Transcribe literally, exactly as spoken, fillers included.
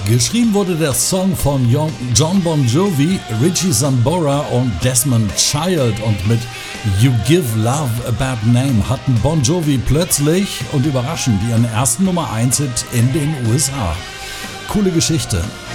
Geschrieben wurde der Song von John Bon Jovi, Richie Sambora und Desmond Child, und mit You Give Love a Bad Name hatten Bon Jovi plötzlich und überraschend ihren ersten Nummer eins Hit in den U S A. Coole Geschichte.